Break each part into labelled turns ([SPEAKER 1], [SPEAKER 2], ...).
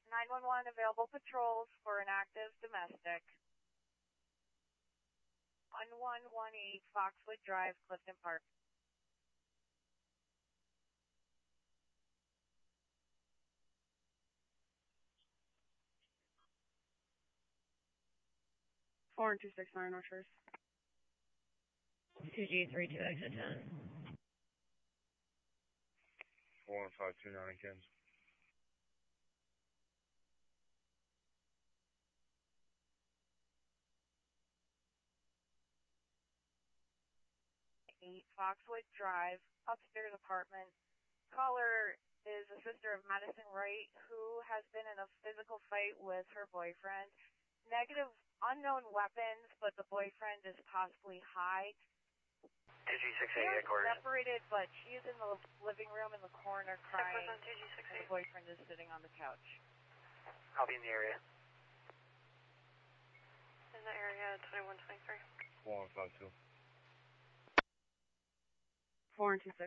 [SPEAKER 1] 911 available patrols for an active domestic. 1118 Foxwood Drive, Clifton Park.
[SPEAKER 2] Four and 269 North Shores.
[SPEAKER 3] 2G32 exit 10.
[SPEAKER 4] 41529 again.
[SPEAKER 1] Foxwood Drive, upstairs apartment. Caller is a sister of Madison Wright who has been in a physical fight with her boyfriend. Negative unknown weapons, but the boyfriend is possibly high.
[SPEAKER 5] 2G68
[SPEAKER 1] They're separated, but she is in the living room in the corner crying, and the boyfriend is sitting on the couch.
[SPEAKER 5] I'll be in the area.
[SPEAKER 6] In the area, 2123.
[SPEAKER 4] 4152.
[SPEAKER 2] 4 and 26.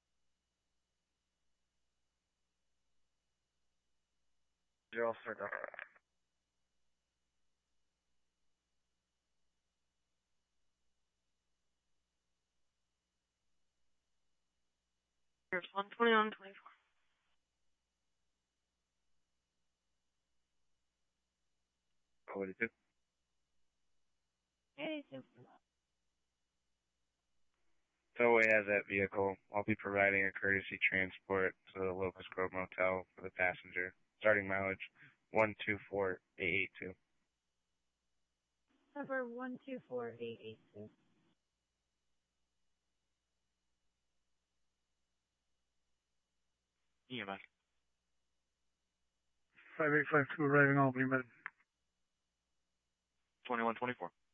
[SPEAKER 4] You're all set up.
[SPEAKER 2] Here's 121 24.
[SPEAKER 4] What do you do?
[SPEAKER 3] 82.
[SPEAKER 4] Tollway has that vehicle. I'll be providing a courtesy transport to the Locust Grove Motel for the passenger. Starting mileage 124882.
[SPEAKER 3] Number 124882.
[SPEAKER 4] EMS.
[SPEAKER 7] 5852 arriving Albany, Med.
[SPEAKER 4] 2124.